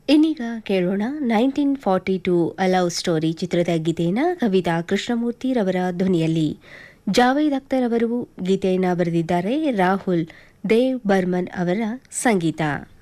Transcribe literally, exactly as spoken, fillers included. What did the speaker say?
ಇನ್ನೀಗ ಕೇಳೋಣ nineteen forty two ಅ love story ಚಿತ್ರದ ಗೀತೆಯನ್ನು ಕವಿತಾ ಕೃಷ್ಣಮೂರ್ತಿರವರ ಧ್ವನಿಯಲ್ಲಿ. ಜಾವೇದ್ ಅಖ್ತರ್ ಅವರು ಗೀತೆಯನ್ನು ಬರೆದಿದ್ದಾರೆ, ರಾಹುಲ್ ದೇವ್ ಬರ್ಮನ್ ಅವರ ಸಂಗೀತ.